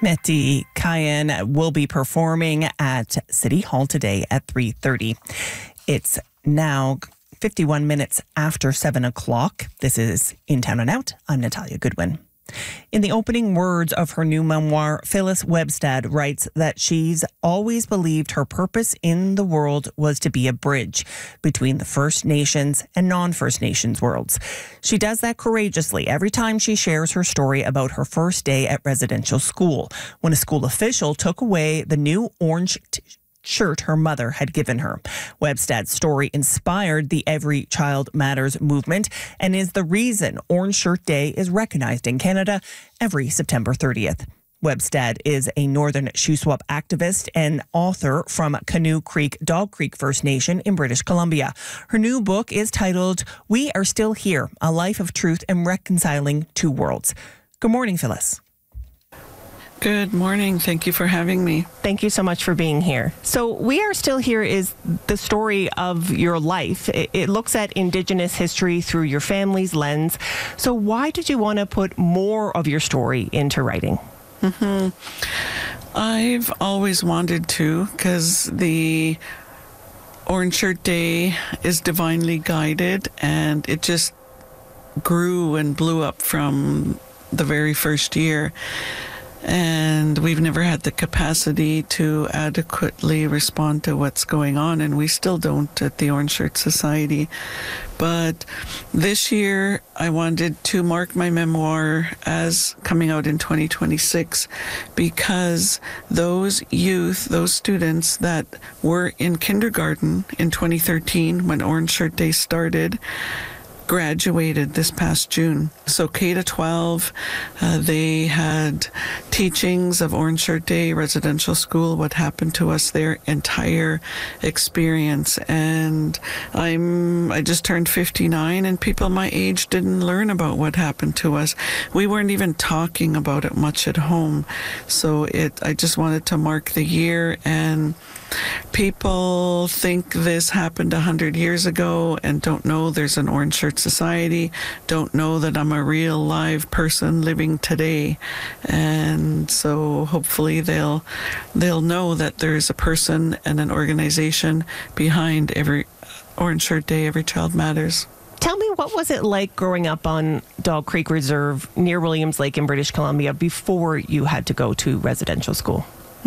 Mehdi Kayan will be performing at City Hall today at 3:30. It's now 51 minutes after 7 o'clock. This is In Town and Out. I'm Natalia Goodwin. In the opening words of her new memoir, Phyllis Webstad writes that she's always believed her purpose in the world was to be a bridge between the First Nations and non-First Nations worlds. She does that courageously every time she shares her story about her first day at residential school, when a school official took away the new orange shirt her mother had given her. Webstad's story inspired the Every Child Matters movement and is the reason Orange Shirt Day is recognized in Canada every September 30th. Webstad is a Northern Shuswap activist and author from Canoe Creek, Dog Creek First Nation in British Columbia. Her new book is titled We Are Still Here, A Life of Truth and Reconciling Two Worlds. Good morning, Phyllis. Good morning. Thank you for having me. Thank you so much for being here. So We Are Still Here is the story of your life. It looks at Indigenous history through your family's lens. So why did you want to put more of your story into writing? I've always wanted to, because the Orange Shirt Day is divinely guided, and it just grew and blew up from the very first year. And we've never had the capacity to adequately respond to what's going on, and we still don't at the Orange Shirt Society. But this year, I wanted to mark my memoir as coming out in 2026, because those youth, those students that were in kindergarten in 2013 when Orange Shirt Day started, graduated this past June. So K-12, they had teachings of Orange Shirt Day, residential school, what happened to us, their entire experience. And I just turned 59, and people my age didn't learn about what happened to us. We weren't even talking about it much at home. So I just wanted to mark the year, and people think this happened 100 years ago and don't know there's an Orange Shirt Society, don't know that I'm a real live person living today. And so hopefully they'll know that there's a person and an organization behind every Orange Shirt Day, Every Child Matters. Tell me, what was it like growing up on Dog Creek Reserve near Williams Lake in British Columbia before you had to go to residential school?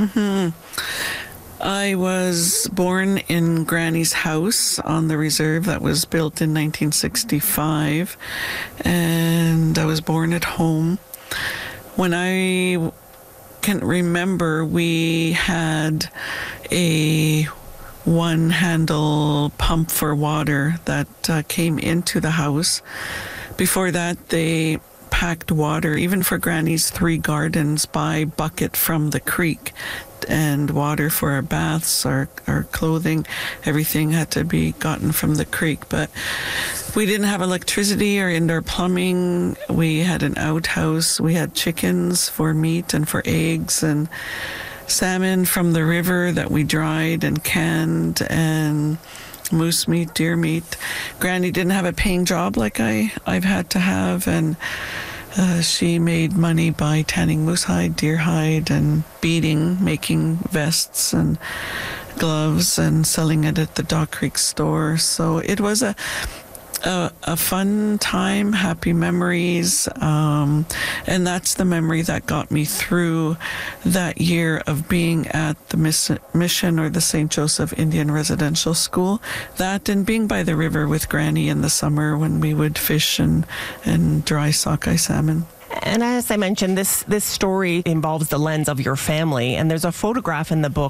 I was born in Granny's house on the reserve that was built in 1965, and I was born at home. When I can remember, we had a one-handle pump for water that came into the house. Before that, they packed water, even for Granny's 3 gardens, by bucket from the creek. And water for our baths, our clothing, everything had to be gotten from the creek. But we didn't have electricity or indoor plumbing. We had an outhouse. We had chickens for meat and for eggs, and salmon from the river that we dried and canned, and moose meat, deer meat. Granny didn't have a paying job like I've had to have, and she made money by tanning moose hide, deer hide, and beading, making vests and gloves, and selling it at the Dog Creek store. So it was a fun time, happy memories, and that's the memory that got me through that year of being at the Mission or the St. Joseph Indian Residential School. That, and being by the river with Granny in the summer when we would fish and dry sockeye salmon. And as I mentioned, this story involves the lens of your family, and there's a photograph in the book